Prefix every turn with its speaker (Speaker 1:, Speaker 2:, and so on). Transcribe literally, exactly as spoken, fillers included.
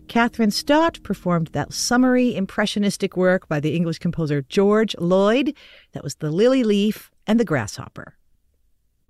Speaker 1: Catherine Stott performed that summery, impressionistic work by the English composer George Lloyd. That was The Lily Leaf and the Grasshopper.